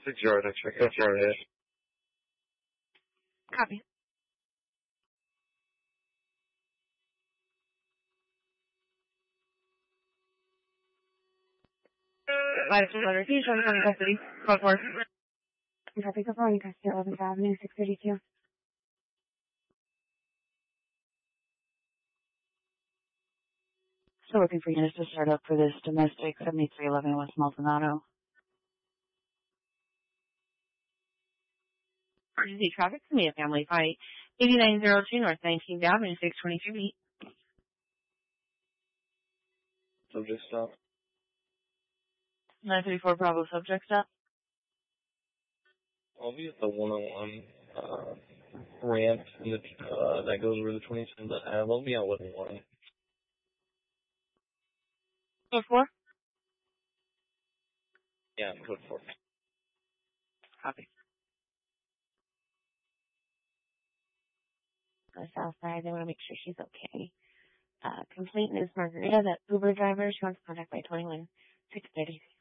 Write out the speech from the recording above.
6 yard extra, cut yard ahead. Copy. Latitude letter T, showing county custody. Code 4. Copy, so far, custody, 11th Avenue, 632. So looking for units to start up for this domestic 7311 West Maldonado. Emergency traffic to me, a family fight. 8902 North 19th Avenue, 622 feet. Subject stop. 934 Bravo subject stop. I'll be at the 101 ramp that goes over the 27th Ave. I'll be out with 1. Code 4. Yeah, code 4. Copy. On the south side, they want to make sure she's okay. Complaint is Margarita, that Uber driver. She wants contact by 21 6:30.